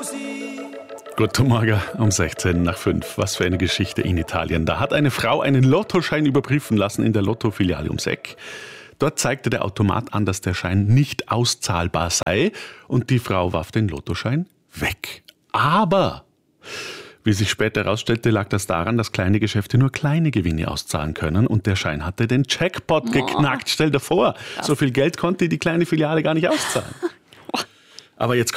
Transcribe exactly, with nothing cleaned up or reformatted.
Guten Morgen um sechzehn nach fünf. Was für eine Geschichte in Italien. Da hat eine Frau einen Lottoschein überprüfen lassen in der Lottofiliale ums Eck. Dort zeigte der Automat an, dass der Schein nicht auszahlbar sei und die Frau warf den Lottoschein weg. Aber, wie sich später herausstellte, lag das daran, dass kleine Geschäfte nur kleine Gewinne auszahlen können und der Schein hatte den Jackpot geknackt. Stell dir vor, so viel Geld konnte die kleine Filiale gar nicht auszahlen. Aber jetzt